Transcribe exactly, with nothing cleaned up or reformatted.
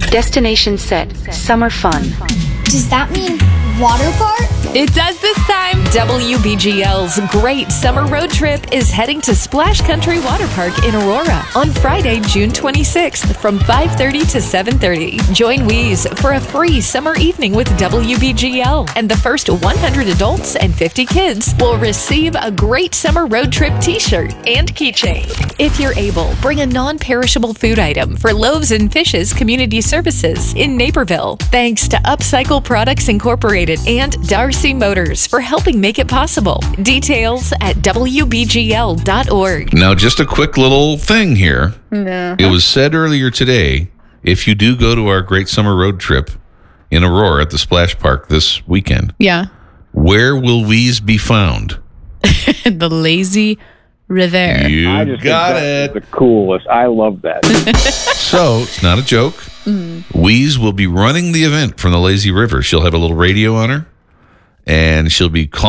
Destination set. Summer fun. Does that mean water park? It does this time. W B G L's Great Summer Road Trip is heading to Splash Country Water Park in Aurora on Friday, June twenty-sixth from five thirty to seven thirty. Join Wheeze for a free summer evening with W B G L, and the first one hundred adults and fifty kids will receive a Great Summer Road Trip t-shirt and keychain. If you're able, bring a non-perishable food item for Loaves and Fishes Community Services in Naperville. Thanks to Upcycle Products Incorporated and Darcy Motors for helping make it possible. Details at W B G L dot org. Now, just a quick little thing here. No. It was said earlier today, if you do go to our Great Summer Road Trip in Aurora at the Splash Park this weekend, Yeah. where will Wheeze be found? The Lazy River. You I just got think it. that's the coolest. I love that. So, it's not a joke. Mm-hmm. Wheeze will be running the event from the Lazy River. She'll have a little radio on her, and she'll be calling